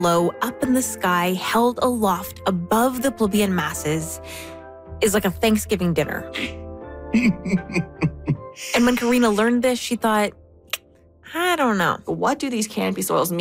low up in the sky, held aloft above the plebeian masses, is like a Thanksgiving dinner. And when Karina learned this, she thought, I don't know. What do these canopy soils mean?